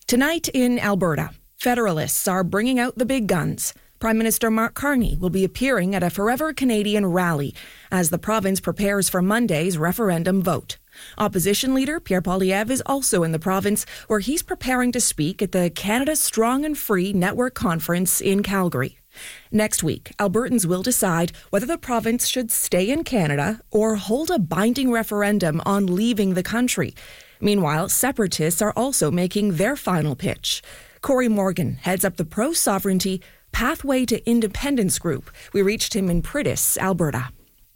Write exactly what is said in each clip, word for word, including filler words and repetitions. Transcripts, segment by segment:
Tonight in Alberta, Federalists are bringing out the big guns. Prime Minister Mark Carney will be appearing at a Forever Canadian rally as the province prepares for Monday's referendum vote. Opposition leader Pierre Poilievre is also in the province, where he's preparing to speak at the Canada Strong and Free Network Conference in Calgary. Next week, Albertans will decide whether the province should stay in Canada or hold a binding referendum on leaving the country. Meanwhile, separatists are also making their final pitch. Corey Morgan heads up the pro-sovereignty Pathway to Independence group. We reached him in Priddis, Alberta.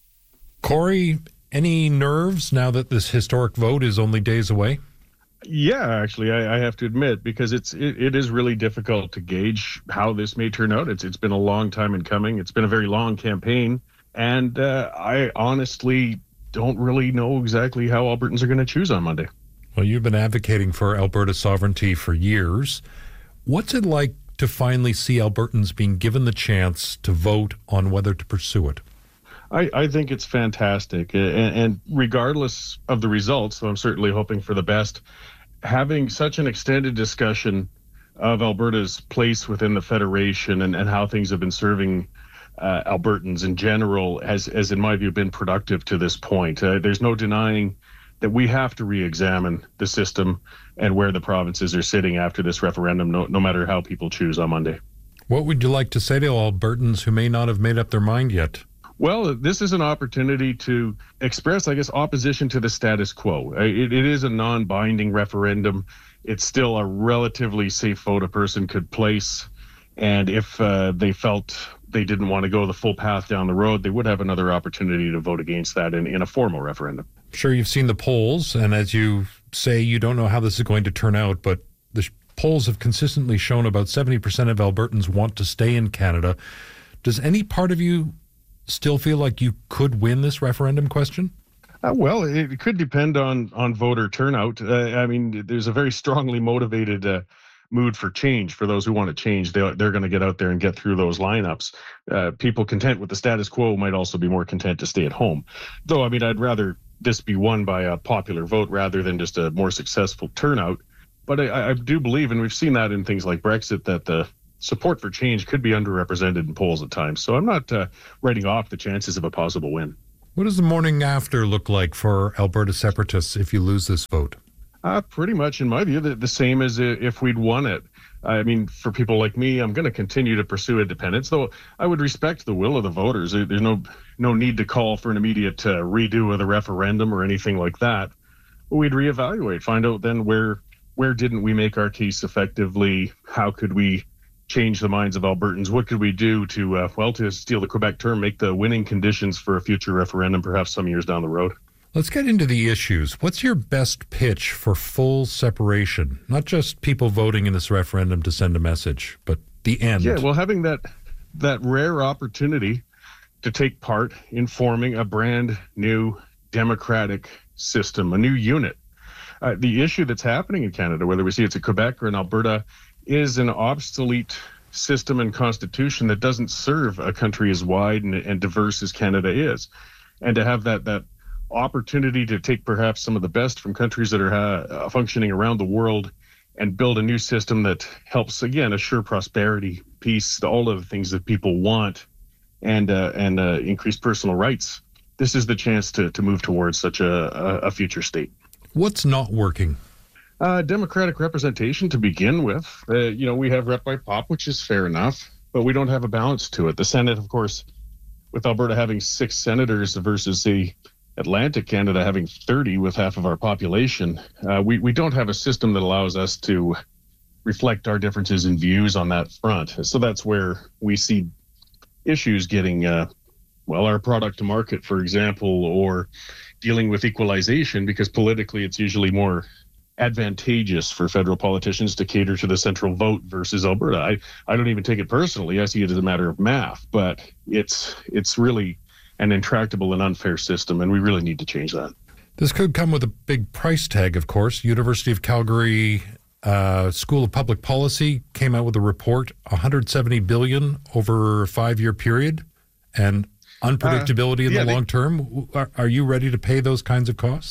Corey, any nerves now that this historic vote is only days away? Yeah, actually, I, I have to admit, because it's it, it is really difficult to gauge how this may turn out. It's It's been a long time in coming. It's been a very long campaign. And uh, I honestly don't really know exactly how Albertans are going to choose on Monday. Well, you've been advocating for Alberta sovereignty for years. What's it like to finally see Albertans being given the chance to vote on whether to pursue it? I, I think it's fantastic. And, and regardless of the results, so I'm certainly hoping for the best, having such an extended discussion of Alberta's place within the Federation and, and how things have been serving uh, Albertans in general has, has, in my view, been productive to this point. Uh, there's no denying that we have to re-examine the system and where the provinces are sitting after this referendum, no, no matter how people choose on Monday. What would you like to say to Albertans who may not have made up their mind yet? Well, this is an opportunity to express, I guess, opposition to the status quo. It, it is a non-binding referendum. It's still a relatively safe vote a person could place. And if uh, they felt they didn't want to go the full path down the road, they would have another opportunity to vote against that in, in a formal referendum. Sure, you've seen the polls, and as you say, you don't know how this is going to turn out, but the polls have consistently shown about seventy percent of Albertans want to stay in Canada. Does any part of you still feel like you could win this referendum question? Uh, well, it could depend on, on voter turnout. Uh, I mean, there's a very strongly motivated uh, mood for change for those who want to change. They, they're going to get out there and get through those lineups. Uh, people content with the status quo might also be more content to stay at home. Though, I mean, I'd rather this be won by a popular vote rather than just a more successful turnout. But I, I do believe, and we've seen that in things like Brexit, that the support for change could be underrepresented in polls at times. So I'm not uh, writing off the chances of a possible win. What does the morning after look like for Alberta separatists if you lose this vote? Uh, pretty much, in my view, the, the same as if we'd won it. I mean, for people like me, I'm going to continue to pursue independence, though I would respect the will of the voters. There's no no need to call for an immediate uh, redo of the referendum or anything like that. But we'd reevaluate, find out then where where didn't we make our case effectively? How could we change the minds of Albertans? What could we do to, uh, well, to steal the Quebec term, make the winning conditions for a future referendum perhaps some years down the road? Let's get into the issues. What's your best pitch for full separation? Not just people voting in this referendum to send a message, but the end. Yeah, well, having that that rare opportunity to take part in forming a brand new democratic system, a new unit. Uh, the issue that's happening in Canada, whether we see it's in Quebec or in Alberta, is an obsolete system and constitution that doesn't serve a country as wide and, and diverse as Canada is. And to have that that opportunity to take perhaps some of the best from countries that are uh, functioning around the world and build a new system that helps, again, assure prosperity, peace, all of the things that people want, and uh, and uh, increase personal rights. This is the chance to to move towards such a, a future state. What's not working? Uh, democratic representation to begin with. Uh, you know, we have rep by pop, which is fair enough, but we don't have a balance to it. The Senate, of course, with Alberta having six senators versus the Atlantic Canada having thirty with half of our population, uh, we, we don't have a system that allows us to reflect our differences in views on that front. So that's where we see issues getting, uh, well, our product to market, for example, or dealing with equalization, because politically it's usually more advantageous for federal politicians to cater to the central vote versus Alberta. I, I don't even take it personally. I see it as a matter of math, but it's it's really an intractable and unfair system, and we really need to change that. This could come with a big price tag, of course. University of Calgary uh, School of Public Policy came out with a report, one hundred seventy billion dollars over a five-year period, and unpredictability uh, in yeah, the they, long term. Are, are you ready to pay those kinds of costs?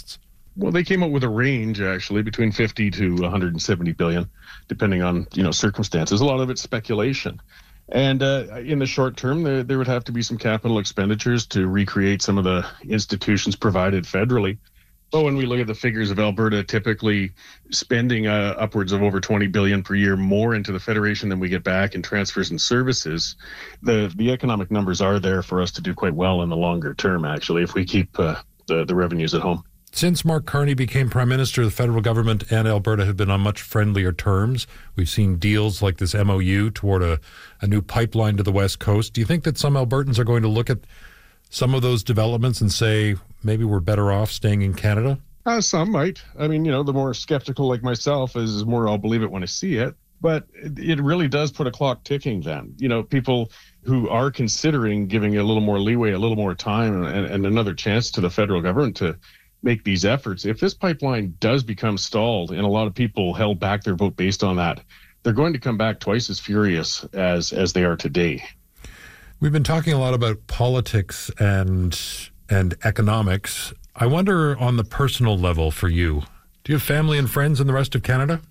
Well, they came up with a range, actually, between fifty to one hundred seventy billion, depending on, you know, circumstances. A lot of it's speculation. And uh, in the short term, there, there would have to be some capital expenditures to recreate some of the institutions provided federally. But when we look at the figures of Alberta typically spending uh, upwards of over twenty billion dollars per year more into the Federation than we get back in transfers and services, the, the economic numbers are there for us to do quite well in the longer term, actually, if we keep uh, the, the revenues at home. Since Mark Carney became Prime Minister, the federal government and Alberta have been on much friendlier terms. We've seen deals like this M O U toward a, a new pipeline to the West Coast. Do you think that some Albertans are going to look at some of those developments and say, maybe we're better off staying in Canada? Uh, some might. I mean, you know, the more skeptical like myself is, is more I'll believe it when I see it. But it, it really does put a clock ticking then. You know, people who are considering giving a little more leeway, a little more time, and, and another chance to the federal government to make these efforts. If this pipeline does become stalled and a lot of people held back their vote based on that, they're going to come back twice as furious as as they are today. We've been talking a lot about politics and and economics. I wonder on the personal level for you, do you have family and friends in the rest of Canada?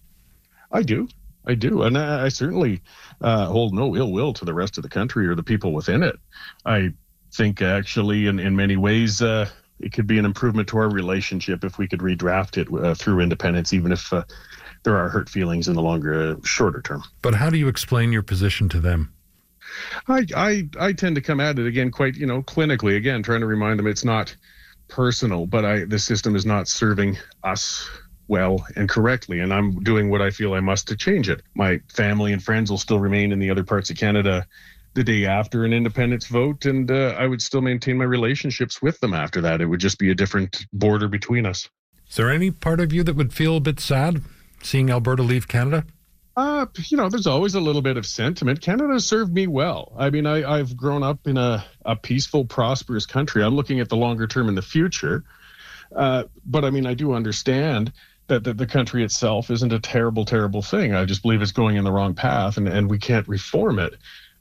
I do. I do. And I, I certainly uh, hold no ill will to the rest of the country or the people within it. I think actually in, in many ways, uh, it could be an improvement to our relationship if we could redraft it uh, through independence, even if uh, there are hurt feelings in the longer, uh, shorter term. But how do you explain your position to them? I, I I tend to come at it again quite, you know, clinically, again, trying to remind them it's not personal, but I the system is not serving us well and correctly, and I'm doing what I feel I must to change it. My family and friends will still remain in the other parts of Canada the day after an independence vote, and uh, I would still maintain my relationships with them after that. It would just be a different border between us. Is there any part of you that would feel a bit sad seeing Alberta leave Canada? Uh, you know, there's always a little bit of sentiment. Canada has served me well. I mean, I, I've grown up in a, a peaceful, prosperous country. I'm looking at the longer term in the future. Uh, but I mean, I do understand that, that the country itself isn't a terrible, terrible thing. I just believe it's going in the wrong path, and, and we can't reform it.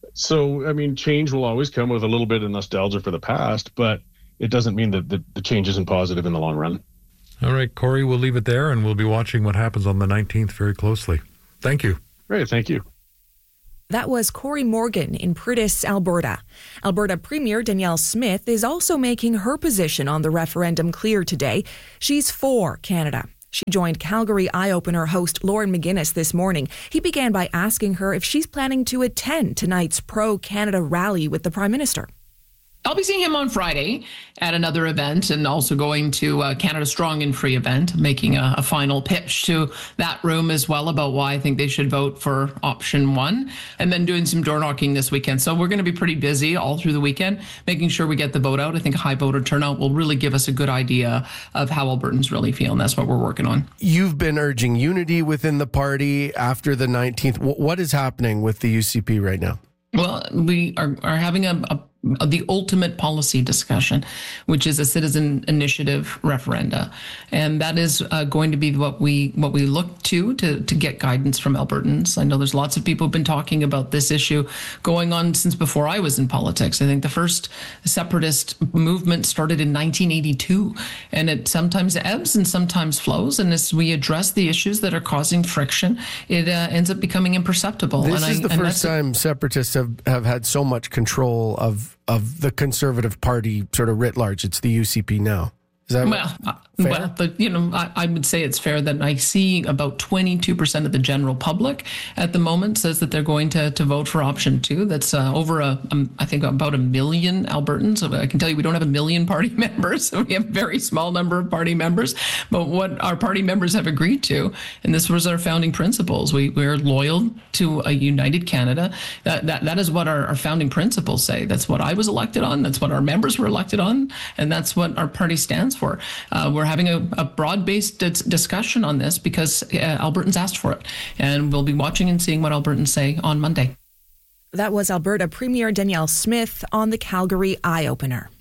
So, I mean, change will always come with a little bit of nostalgia for the past, but it doesn't mean that the, the change isn't positive in the long run. All right, Corey, we'll leave it there, and we'll be watching what happens on the nineteenth very closely. Thank you. Great, thank you. That was Corey Morgan in Prudis, Alberta. Alberta Premier Danielle Smith is also making her position on the referendum clear today. She's for Canada. She joined Calgary Eye-Opener host Lauren McGuinness this morning. He began by asking her if she's planning to attend tonight's pro-Canada rally with the Prime Minister. I'll be seeing him on Friday at another event, and also going to a Canada Strong and Free event, making a, a final pitch to that room as well about why I think they should vote for option one, and then doing some door knocking this weekend. So we're going to be pretty busy all through the weekend, making sure we get the vote out. I think a high voter turnout will really give us a good idea of how Albertans really feel, and that's what we're working on. You've been urging unity within the party after the nineteenth. What is happening with the U C P right now? Well, we are, are having a, a the ultimate policy discussion, which is a citizen initiative referenda, and that is uh, going to be what we what we look to, to to get guidance from Albertans. I know there's lots of people who've been talking about this issue going on since before I was in politics. I think the first separatist movement started in nineteen eighty-two, and it sometimes ebbs and sometimes flows. And as we address the issues that are causing friction, it uh, ends up becoming imperceptible. This and is I, the first time separatists have, have had so much control of of the Conservative Party sort of writ large. It's the U C P now. Is that well, uh, well, the, you know, I, I would say it's fair that I see about twenty-two percent of the general public at the moment says that they're going to, to vote for option two. That's uh, over a, um, I think about a million Albertans. I can tell you we don't have a million party members. So we have a very small number of party members. But what our party members have agreed to, and this was our founding principles, we, we're loyal to a united Canada. That, that, that is what our, our founding principles say. That's what I was elected on. That's what our members were elected on. And that's what our party stands for. Uh, we're having a, a broad-based d- discussion on this because uh, Albertans asked for it. And we'll be watching and seeing what Albertans say on Monday. That was Alberta Premier Danielle Smith on the Calgary Eye-Opener.